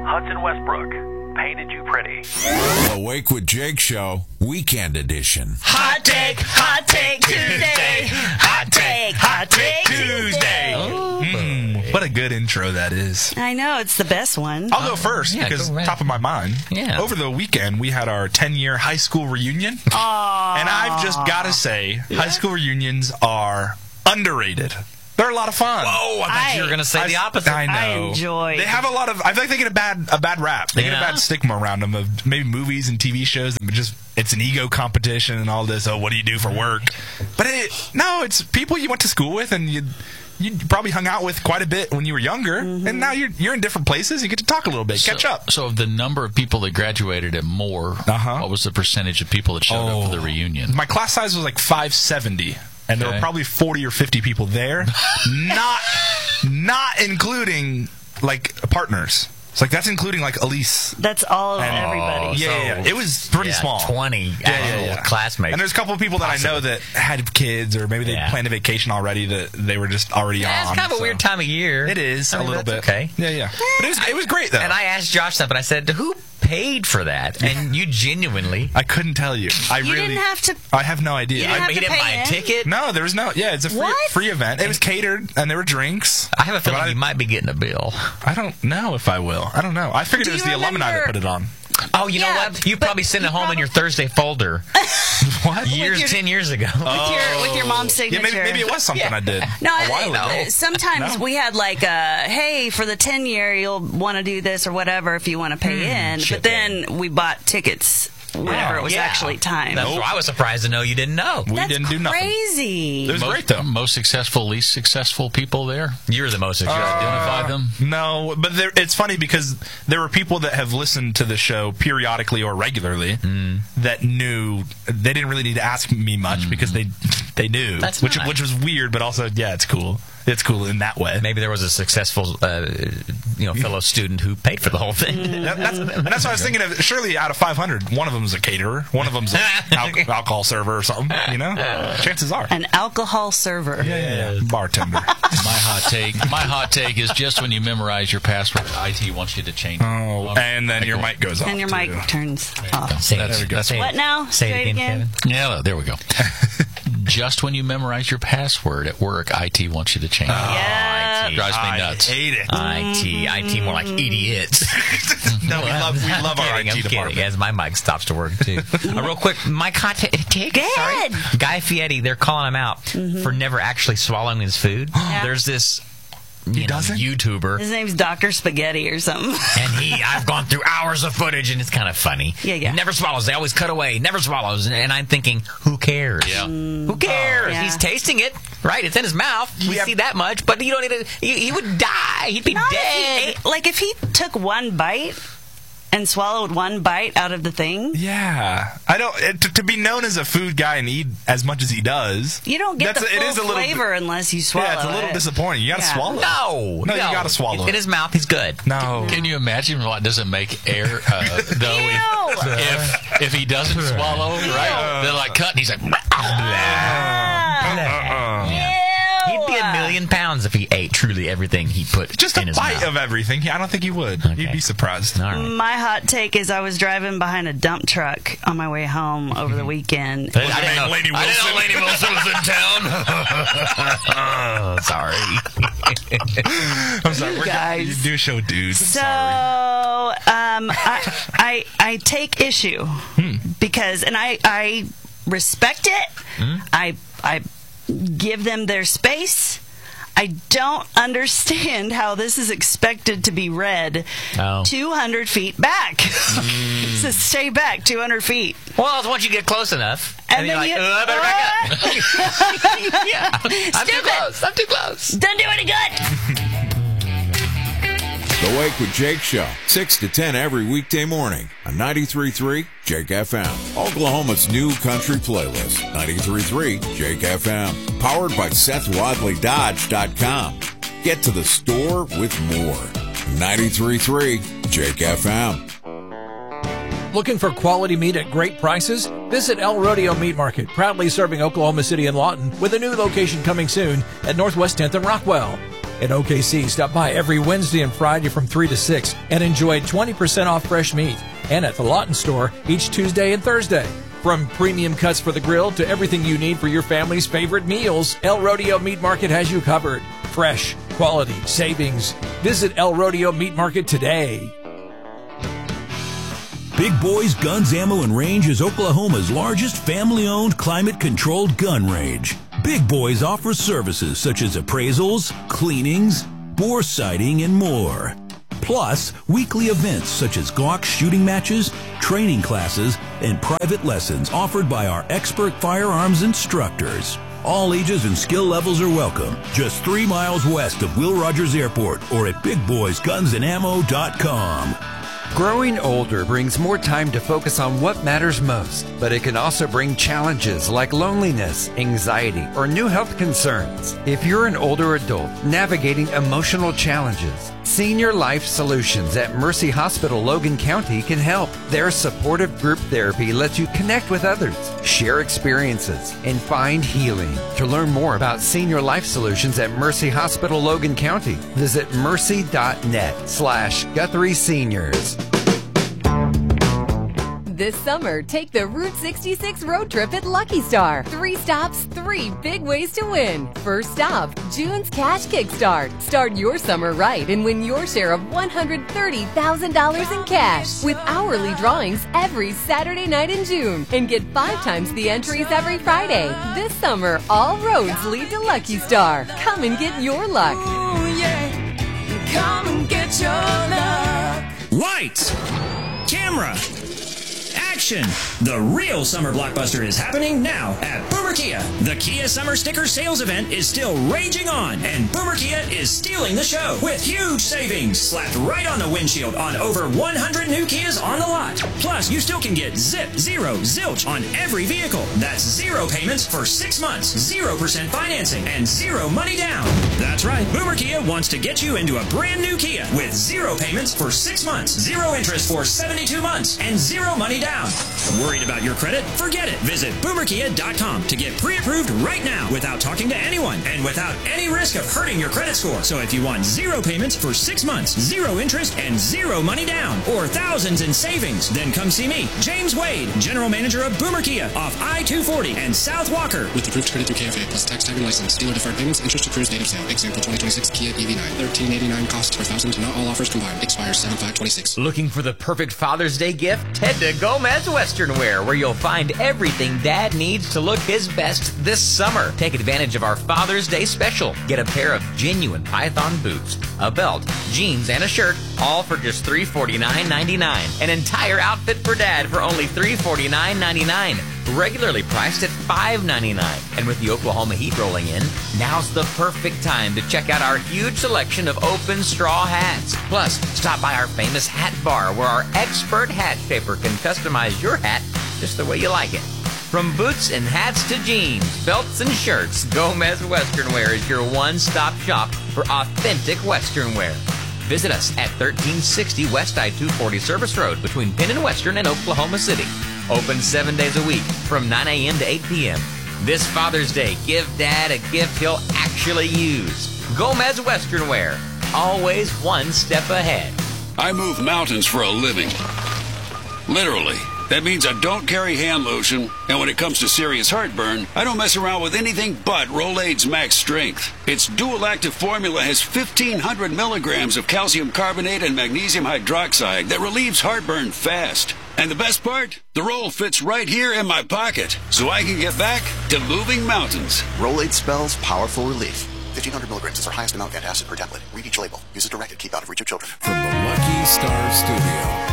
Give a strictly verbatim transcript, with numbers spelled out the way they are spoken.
Hudson Westbrook painted you pretty. Awake with Jake Show, Weekend Edition. Hot take, hot take Tuesday. Hot take, hot take Tuesday. Oh. Mm, what a good intro that is. I know, it's the best one. I'll go first yeah, because go ahead. top of my mind. Yeah. Over the weekend, we had our ten-year high school reunion. Aww. And I've just got to say, high school reunions are underrated. They're a lot of fun. Oh, I thought I- you were going to say I- the opposite. I know. I enjoy. They have a lot of. I feel like they get a bad a bad rap. They get Yeah. a bad stigma around them of maybe movies and T V shows. But just it's an ego competition and all this. Oh, what do you do for work? But it, no, it's people you went to school with and you you probably hung out with quite a bit when you were younger. Mm-hmm. And now you're you're in different places. You get to talk a little bit, catch so, up. So, of the number of people that graduated at Moore, Uh-huh. what was the percentage of people that showed up for the reunion? My class size was like five seventy. And there Okay. were probably forty or fifty people there, not not including like partners. It's like that's including like Elise. That's all of And- everybody. Yeah, yeah, yeah. It was pretty Yeah, small. twenty Yeah, yeah, actual yeah. classmates. And there's a couple of people that I know that had kids, or maybe they Yeah. planned a vacation already that they were just already Yeah, on. it's kind of a so. weird time of year. It is I mean, a little that's bit. Okay. Yeah, yeah. But it was it was great though. And I asked Josh something. I said, who paid for that? And you genuinely... I couldn't tell you. I You really didn't have to. I have no idea. You didn't I, have he to didn't pay buy a in? ticket? no, there was no. Yeah, it's a free What? free event. It was catered, and there were drinks. I have a feeling But I- you might be getting a bill. I don't know if I will. I don't know. I figured Do it was you the alumni that remember- put it on. Oh, you know Yeah, what? You but probably sent it you home in probably- your Thursday folder. What? Years, your- ten years ago. With your with your mom's Yeah, signature. maybe, maybe it was something Yeah. I did No, a I- while uh, ago. sometimes No. we had like a, hey, for the ten year, you'll want to do this or whatever if you want to pay in. shit, But then we bought tickets whenever it was Yeah. actually time. That's Nope. why I was surprised to know you didn't know. We That's didn't do nothing. crazy. It was Mo- great though. Most successful, least successful people there? You're the most You successful. identify them? No, but there, it's funny because there were people that have listened to the show periodically or regularly Mm. that knew they didn't really need to ask me much because they they knew, That's which nice. which was weird, but also yeah, it's cool. It's cool in that way. Maybe there was a successful, uh, you know, fellow student who paid for the whole thing. That- that's, and that's what I was thinking of. Surely out of five hundred, one of them's a caterer, one of them's an al- alcohol server or something. You know, chances are. An alcohol server. Yeah, yeah, yeah. Bartender. My hot take. My hot take is just when you memorize your password, I T wants you to change it. Oh, and then your mic goes off. And your too. mic turns off. Say That's- it. that's Say it. What now? Say Say it it again, again. Kevin. Yeah, there we go. Just when you memorize your password at work, I T wants you to change it. Yeah. I T. Drives me I nuts. hate it. I T. I T more like idiots. No, we love we love our I I'm T kidding, department. As my mic stops to work too. uh, real quick, my hot ta- take. Go Sorry. ahead. Guy Fieri, they're calling him out for never actually swallowing his food. There's this you know, doesn't? YouTuber, His name's Doctor Spaghetti or something. and he I've gone through hours of footage, and it's kind of funny. Yeah, yeah. He never swallows. They always cut away. Never swallows, and, and I'm thinking, who cares? Yeah. Who cares? Yeah. He's tasting it, right? It's in his mouth. We Yeah. see that much, but you don't need to. He, he would die. He'd be Not dead. if he ate, like if he took one bite and swallowed one bite out of the thing, Yeah, I don't. It, to, to be known as a food guy and eat as much as he does, you don't get that's the a- full it is a little. flavor unless you swallow Yeah, it's a little it. disappointing. You got to Yeah. swallow. No, No, you gotta swallow It's it. in his mouth. He's good. No. Can you imagine what doesn't make air, uh, though, if, Ew. if if he doesn't swallow, right? They're like cut, and he's like, Uh-uh. He'd be a million pounds if he ate truly everything he put Just in a his bite mouth. of everything. I don't think he would. Okay. You'd be surprised. All right. My hot take is I was driving behind a dump truck on my way home over the weekend. I her didn't name know- Lady I didn't know Wilson? Lady Wilson was in town. Oh, sorry. I'm sorry. You We're- guys. You do show dudes. So, I'm sorry. um, I, I I take issue Hmm. because, and I I respect it. Hmm? I I give them their space. I don't understand how this is expected to be read Oh. two hundred feet back. Hmm. It says stay back two hundred feet. Well, once you get close enough, And you're then like, you- "Uh, I better back up. yeah. I'm too Stupid. close. I'm too close. Doesn't do any good. The Wake with Jake Show, six to ten every weekday morning on ninety-three point three Jake F M. Oklahoma's new country playlist, ninety-three point three Jake F M. Powered by Seth Wadley Dodge dot com. Get to the store with more. ninety-three point three Jake F M. Looking for quality meat at great prices? Visit El Rodeo Meat Market, proudly serving Oklahoma City and Lawton, with a new location coming soon at Northwest tenth and Rockwell. In O K C, stop by every Wednesday and Friday from three to six and enjoy twenty percent off fresh meat. And at the Lawton store each Tuesday and Thursday. From premium cuts for the grill to everything you need for your family's favorite meals, El Rodeo Meat Market has you covered. Fresh, quality, savings. Visit El Rodeo Meat Market today. Big Boys Guns, Ammo, and Range is Oklahoma's largest family-owned, climate-controlled gun range. Big Boys offers services such as appraisals, cleanings, bore sighting, and more. Plus, weekly events such as Glock shooting matches, training classes, and private lessons offered by our expert firearms instructors. All ages and skill levels are welcome. Just three miles west of Will Rogers Airport or at big boys guns and ammo dot com. Growing older brings more time to focus on what matters most, but it can also bring challenges like loneliness, anxiety, or new health concerns. If you're an older adult navigating emotional challenges, Senior Life Solutions at Mercy Hospital Logan County can help. Their supportive group therapy lets you connect with others, share experiences, and find healing. To learn more about Senior Life Solutions at Mercy Hospital Logan County, visit mercy.net slash Guthrie Seniors. This summer, take the Route sixty-six road trip at Lucky Star. Three stops, three big ways to win. First stop, June's Cash Kickstart. Start your summer right and win your share of one hundred thirty thousand dollars in cash with hourly drawings every Saturday night in June. And get five times the entries every Friday. This summer, all roads lead to Lucky Star. Come and get your luck. Ooh, yeah. Come and get your luck. Lights, camera, action! The real summer blockbuster is happening now at Boomer Kia. The Kia Summer Sticker Sales Event is still raging on, and Boomer Kia is stealing the show with huge savings slapped right on the windshield on over one hundred new Kias on the lot. Plus, you still can get zip, zero, zilch on every vehicle. That's zero payments for six months, zero percent financing, and zero money down. That's right, Boomer Kia wants to get you into a brand new Kia with zero payments for six months, zero interest for seventy-two months, and zero money down. Worried about your credit? Forget it. Visit boomer kia dot com to get pre-approved right now without talking to anyone and without any risk of hurting your credit score. So if you want zero payments for six months, zero interest, and zero money down, or thousands in savings, then come see me, James Wade, General Manager of Boomer Kia off I two forty and South Walker. With approved credit through K F A plus tax, tag, and license. Dealer deferred payments, interest accrues date of sale. Example twenty twenty-six Kia E V nine. thirteen eighty-nine costs per thousand. Not all offers combined. Expires seven five twenty-six. Looking for the perfect Father's Day gift? Head to Gomez Western Wear, where you'll find everything Dad needs to look his best this summer. Take advantage of our Father's Day special. Get a pair of genuine Python boots, a belt, jeans, and a shirt, all for just three hundred forty-nine ninety-nine. An entire outfit for Dad for only three hundred forty-nine ninety-nine. Regularly priced at five ninety-nine. And with the Oklahoma heat rolling in, now's the perfect time to check out our huge selection of open straw hats. Plus, stop by our famous hat bar where our expert hat shaper can customize your hat just the way you like it. From boots and hats to jeans, belts and shirts, Gomez Western Wear is your one-stop shop for authentic Western wear. Visit us at thirteen sixty West I two forty Service Road between Penn and Western and Oklahoma City. Open seven days a week from nine a.m. to eight p.m. This Father's Day, give Dad a gift he'll actually use. Gomez Western Wear, always one step ahead. I move mountains for a living. Literally. That means I don't carry hand lotion, and when it comes to serious heartburn, I don't mess around with anything but Rolaids Max Strength. Its dual-active formula has fifteen hundred milligrams of calcium carbonate and magnesium hydroxide that relieves heartburn fast. And the best part? The roll fits right here in my pocket, so I can get back to moving mountains. Rolaids spells powerful relief. fifteen hundred milligrams is our highest amount of antacid per tablet. Read each label. Use as directed. Keep out of reach of children. From the Lucky Star Studio.